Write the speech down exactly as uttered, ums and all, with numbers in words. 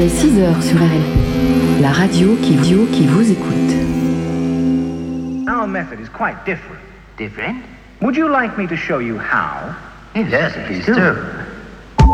est six heures sur R L P, la radio qui, radio qui vous écoute. Our method is quite different. Different? Would you like me to show you how? Yes, Yes, please do.